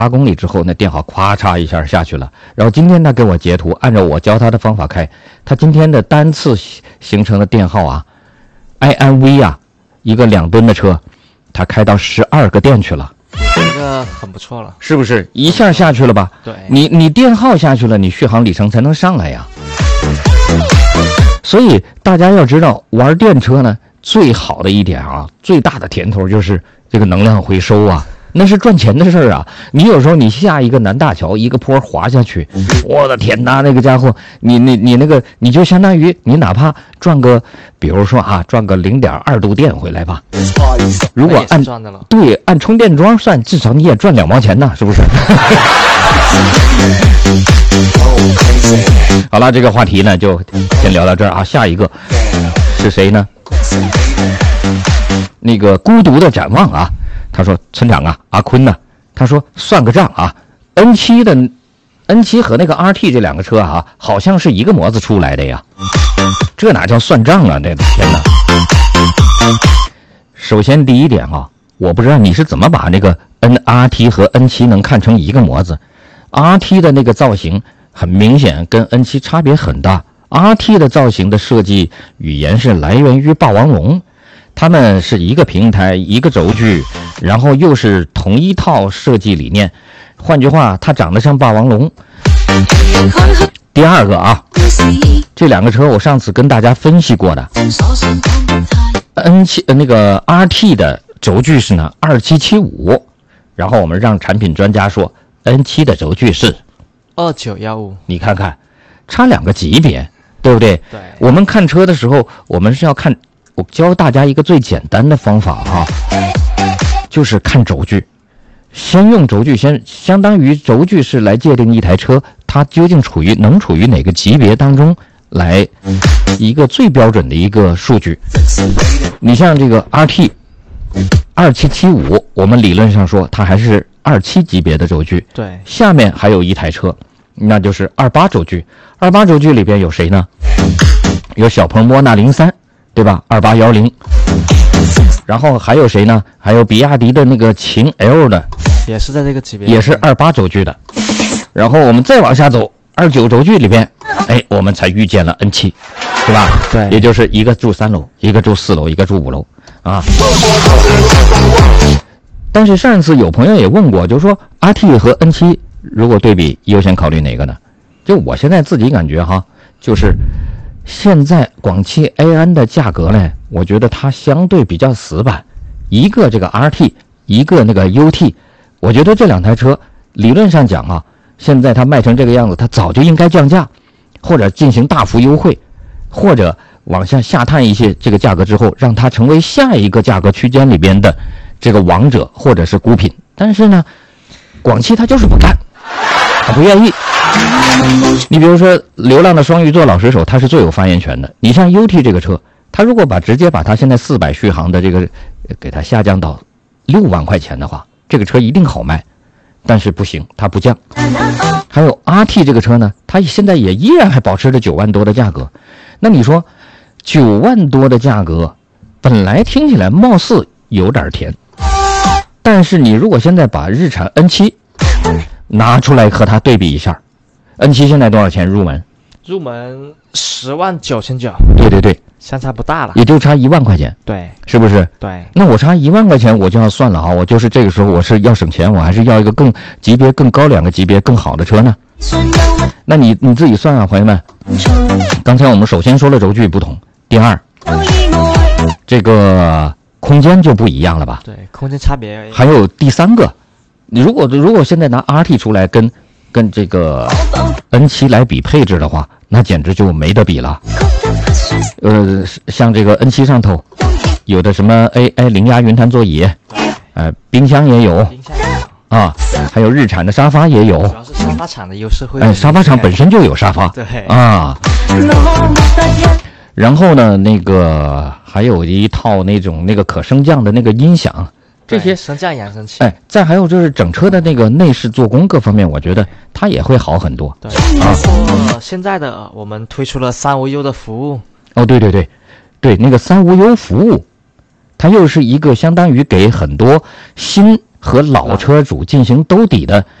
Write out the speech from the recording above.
8公里之后，那电耗咵嚓一下下去了。然后今天他给我截图，按照我教他的方法开，他今天的单次形成的电耗啊 ，INV 啊，一个2吨的车，他开到12个电去了。 这个很不错了， 是不是一下下去了吧？ 对， 你电耗下去了，你续航里程才能上来呀。所以大家要知道，玩电车呢，最好的一点啊，最大的甜头就是这个能量回收啊。那是赚钱的事儿啊！你有时候你下一个南大桥，一个坡滑下去，我的天哪，那个家伙，你那个你就相当于你哪怕赚个，比如说啊，赚个0.2度电回来吧。如果按对按充电桩算，至少你也赚2毛钱呢，是不是？好了，这个话题呢就先聊到这儿啊。下一个是谁呢？那个孤独的展望啊。他说：“村长啊，阿坤呢？他说算个账啊 ，N7 和那个 RT 这2个车啊，好像是一个模子出来的呀。这哪叫算账啊？这天哪！首先第一点啊，我不知道你是怎么把那个 NRT 和 N7 能看成一个模子。RT 的那个造型很明显跟 N7 差别很大。RT 的造型的设计语言是来源于霸王龙。”他们是一个平台，一个轴距，然后又是同一套设计理念。换句话，它长得像霸王龙。第二个啊，这2个车我上次跟大家分析过的。N7 那个 RT 的轴距是呢2775，然后我们让产品专家说 N7 的轴距是 2915。你看看，差2个级别，对不对？ 对。 我们看车的时候，我们是要看。我教大家一个最简单的方法啊，就是看轴距，先用轴距，相当于轴距是来界定一台车它究竟能处于哪个级别当中，来一个最标准的一个数据。你像这个 RT 2775，我们理论上说它还是27级别的轴距。 对， 下面还有一台车，那就是28轴距。28轴距里边有谁呢？有小鹏莫纳03。对吧？2810，然后还有谁呢？还有比亚迪的那个秦 L 的， 也是在这个级别， 也是28轴距的。然后我们再往下走，29轴距里边，哎，我们才遇见了 N7， 对吧？ 对， 也就是一个住3楼，一个住4楼，一个住5楼啊。但是上次有朋友也问过，就是说 RT 和 N7 如果对比，优先考虑哪个呢？就我现在自己感觉哈，就是现在广汽 A 安的价格呢，我觉得它相对比较死板，一个这个 RT， 一个那个 UT， 我觉得这2台车理论上讲啊，现在它卖成这个样子，它早就应该降价，或者进行大幅优惠，或者往下探一些这个价格之后，让它成为下一个价格区间里边的这个王者或者是孤品。但是呢，广汽它就是不干，它不愿意。你比如说流浪的双鱼座老水手，他是最有发言权的。你像 UT 这个车，他如果直接把它现在400续航的这个给它下降到6万块钱的话，这个车一定好卖。但是不行，它不降。还有 RT 这个车呢，它现在也依然还保持着9万多的价格。那你说9万多的价格，本来听起来貌似有点甜，但是你如果现在把日产 N7 拿出来和它对比一下，N7 现在多少钱入门？ 入门10.99万。 对对对， 相差不大了， 也就差1万块钱。 对， 是不是？ 对。 那我差1万块钱，我就要算了啊！我就是这个时候我是要省钱，我还是要一个级别更高2个级别更好的车呢？那你自己算啊，朋友们。刚才我们首先说了轴距不同，第二，这个空间就不一样了吧？ 对，空间差别。 还有第3个，你如果现在拿 RT 出来跟这个 N7 来比配置的话，那简直就没得比了。像这个 N7 上头有的什么 AI 灵压云潭座椅，冰箱也有啊，还有日产的沙发也有。 主要是沙发厂的优势会。 沙发厂本身就有沙发。 对啊。然后呢，那个还有一套那种那个可升降的那个音响。这些升降扬声器， 再还有就是整车的那个内饰做工各方面，我觉得它也会好很多。 对现在的我们推出了3无忧的服务。 哦，对，那个3无忧服务，它又是一个相当于给很多新和老车主进行兜底的